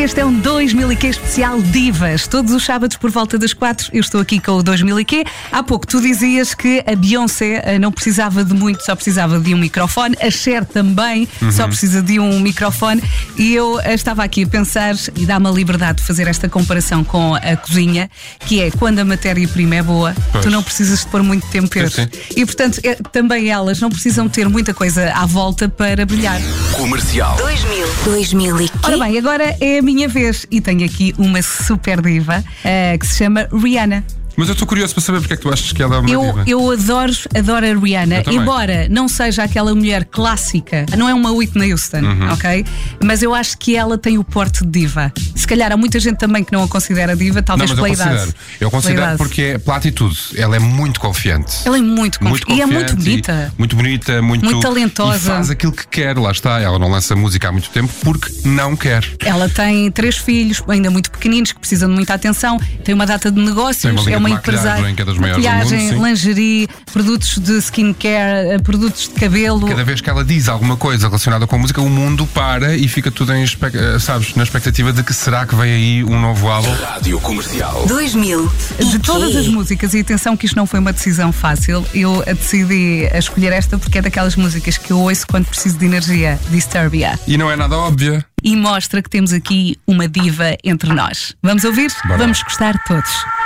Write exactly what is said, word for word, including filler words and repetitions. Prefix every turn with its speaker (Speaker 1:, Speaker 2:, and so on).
Speaker 1: Este é um dois mil e quê especial Divas. Todos os sábados por volta das quatro eu estou aqui com o dois mil e quê. Há pouco tu dizias que a Beyoncé não precisava de muito, só precisava de um microfone. A Cher também uhum. só precisa de um microfone. E eu estava aqui a pensar, e dá-me a liberdade de fazer esta comparação com a cozinha, que é quando a matéria-prima é boa, pois. Tu não precisas de pôr muito tempero. Sim, sim. E portanto, é, também elas não precisam ter muita coisa à volta para brilhar.
Speaker 2: Comercial
Speaker 3: dois mil. dois mil e quê?
Speaker 1: Ora bem, agora é a minha vez e tenho aqui uma super diva uh, que se chama Rihanna.
Speaker 4: Mas eu estou curioso para saber porque é que tu achas que ela é uma
Speaker 1: eu,
Speaker 4: diva.
Speaker 1: Eu adoro, adoro a Rihanna, embora não seja aquela mulher clássica, não é uma Whitney Houston, uhum. ok? Mas eu acho que ela tem o porte de diva. Se calhar há muita gente também que não a considera diva, talvez
Speaker 4: não,
Speaker 1: pela
Speaker 4: eu
Speaker 1: idade.
Speaker 4: Considero. Eu considero porque é pela atitude. Ela é muito confiante.
Speaker 1: Ela é muito, confi-
Speaker 4: muito confiante.
Speaker 1: E é muito bonita.
Speaker 4: Muito bonita, muito,
Speaker 1: muito talentosa.
Speaker 4: E faz aquilo que quer, lá está. Ela não lança música há muito tempo porque não quer.
Speaker 1: Ela tem três filhos, ainda muito pequeninos, que precisam de muita atenção. Tem uma data de negócios,
Speaker 4: uma
Speaker 1: é uma empresária.
Speaker 4: Das
Speaker 1: maquiagem,
Speaker 4: mundo,
Speaker 1: lingerie, produtos de skincare, produtos de cabelo.
Speaker 4: Cada vez que ela diz alguma coisa relacionada com a música, o mundo para e fica tudo em, sabes, na expectativa de que será que vem aí um novo álbum.
Speaker 2: Rádio Comercial
Speaker 3: dois mil.
Speaker 1: De todas as músicas, e atenção que isto não foi uma decisão fácil, eu decidi a escolher esta porque é daquelas músicas que eu ouço quando preciso de energia, Disturbia.
Speaker 4: E não é nada óbvia.
Speaker 1: E mostra que temos aqui uma diva entre nós. Vamos ouvir?
Speaker 4: Bora.
Speaker 1: Vamos gostar todos.